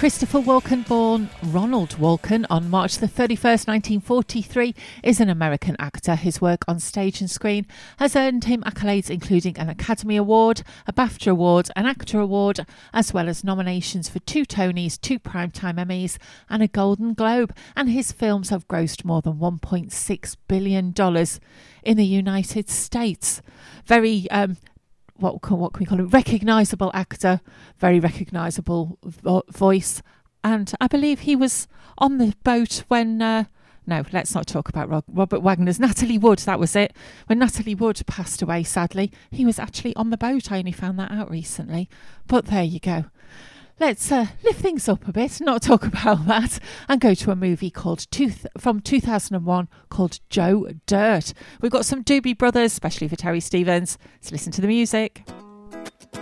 Christopher Walken, born Ronald Walken on March the 31st, 1943, is an American actor. His work on stage and screen has earned him accolades including an Academy Award, a BAFTA Award, an Actor Award, as well as nominations for 2 Tonys, 2 Primetime Emmys and a Golden Globe. And his films have grossed more than $1.6 billion in the United States. Very what can we call it? Recognisable actor, very recognisable voice, and I believe he was on the boat when. No, let's not talk about Robert Wagner's Natalie Wood. That was it. When Natalie Wood passed away, sadly, he was actually on the boat. I only found that out recently, but there you go. Let's lift things up a bit, not talk about that, and go to a movie called from 2001 called Joe Dirt. We've got some Doobie Brothers, especially for Terry Stevens. Let's listen to the music.